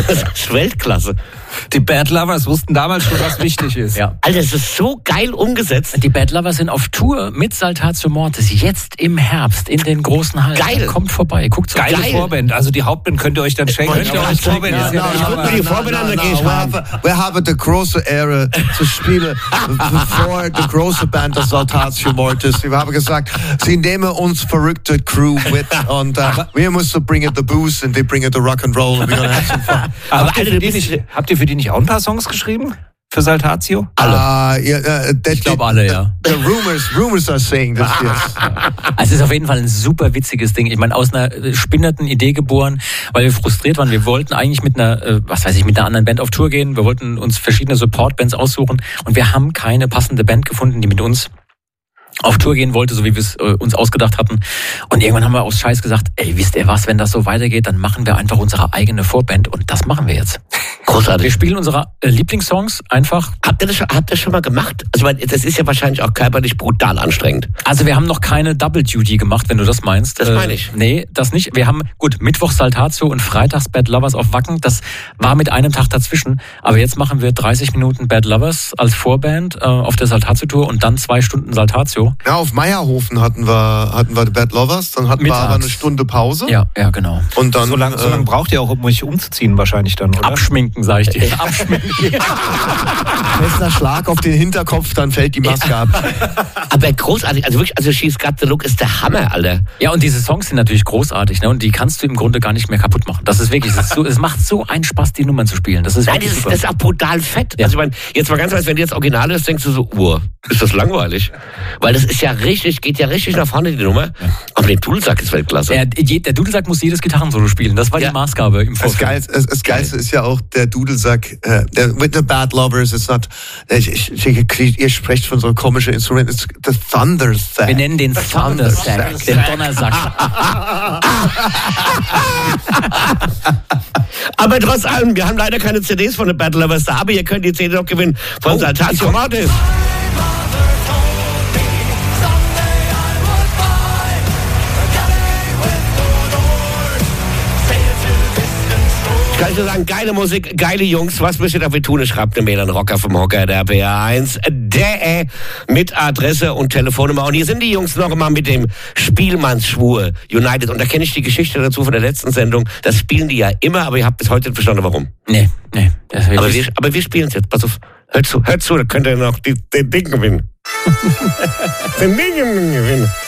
Das ist Weltklasse. Die Bad Lovers wussten damals schon, was wichtig ist. Ja. Alter, es ist so geil umgesetzt. Die Bad Lovers sind auf Tour mit Saltatio Mortis jetzt im Herbst in den großen Hallen. Geil. Kommt vorbei, guckt so. Geile Vorband. Also die Hauptband könnt ihr euch dann schenken. Die Vorband Wir haben die große Ehre zu spielen vor der großen Band der Saltatio Mortis. Wir haben gesagt, sie nehmen uns verrückte Crew mit und wir müssen bringen the booze und die bringen the Rock'n'Roll and we're gonna have some fun. Aber habt ihr für die nicht auch ein paar Songs geschrieben? Für Saltatio? Ich glaube alle, ja. The rumors are saying this, yes. Also es ist auf jeden Fall ein super witziges Ding. Ich meine, aus einer spinnerten Idee geboren, weil wir frustriert waren. Wir wollten eigentlich mit einer, mit einer anderen Band auf Tour gehen. Wir wollten uns verschiedene Support-Bands aussuchen und wir haben keine passende Band gefunden, die mit uns auf Tour gehen wollte, so wie wir es uns ausgedacht hatten. Und irgendwann haben wir aus Scheiß gesagt, ey, wisst ihr was, wenn das so weitergeht, dann machen wir einfach unsere eigene Vorband und das machen wir jetzt. Großartig. Wir spielen unsere Lieblingssongs einfach. Habt ihr das schon mal gemacht? Also das ist ja wahrscheinlich auch körperlich brutal anstrengend. Also wir haben noch keine Double Duty gemacht, wenn du das meinst. Das meine ich. Nee, das nicht. Wir haben, Mittwoch Saltatio und freitags Bad Lovers auf Wacken. Das war mit einem Tag dazwischen. Aber jetzt machen wir 30 Minuten Bad Lovers als Vorband auf der Saltatio-Tour und dann 2 Stunden Saltatio. Ja, auf Meierhofen hatten wir die Bad Lovers, dann hatten wir aber eine Stunde Pause. Ja, genau. Und dann so lange braucht ihr auch, um euch umzuziehen wahrscheinlich dann, oder? Abschminken, sag ich dir. Abschminken. fester Schlag auf den Hinterkopf, dann fällt die Maske ab. Aber großartig, also wirklich, She's Got the Look ist der Hammer, Alter. Ja, und diese Songs sind natürlich großartig, ne? Und die kannst du im Grunde gar nicht mehr kaputt machen. Das ist wirklich, es macht so einen Spaß, die Nummern zu spielen. Das ist Nein, das ist auch brutal fett. Ja. Also ich meine, jetzt mal ganz ehrlich, wenn du jetzt Original ist, denkst du so, ist das langweilig? Weil das ist ja richtig, geht ja richtig nach vorne, die Nummer. Aber der Dudelsack ist Weltklasse. Der Dudelsack muss jedes Gitarrensolo spielen. Das war die Maßgabe im Vorfeld. Das Geilste ist ja auch der Dudelsack. With the Bad Lovers, it's not. Ihr sprecht von so einem komischen Instrument. It's the Thundersack. Wir nennen den Thundersack, den Donnersack. Aber trotz allem, wir haben leider keine CDs von The Bad Lovers da, aber ihr könnt die CD noch gewinnen von Saltatio Mortis. Kann ich nur sagen, geile Musik, geile Jungs, was müsst ihr dafür tun? Schreibt eine Mail an Rocker vom Hocker, der PA1, der mit Adresse und Telefonnummer. Und hier sind die Jungs noch einmal mit dem Spielmannsschwur United. Und da kenne ich die Geschichte dazu von der letzten Sendung. Das spielen die ja immer, aber ihr habt bis heute nicht verstanden, warum. Nee. Aber wir spielen es jetzt. Pass auf, hört zu, da könnt ihr noch den Ding gewinnen. Den Ding gewinnen.